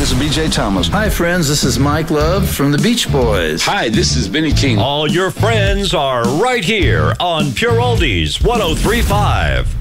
this is B.J. Thomas. Hi, friends. This is Mike Love from the Beach Boys. Hi, this is Benny King. All your friends are right here on Pure Oldies 103.5.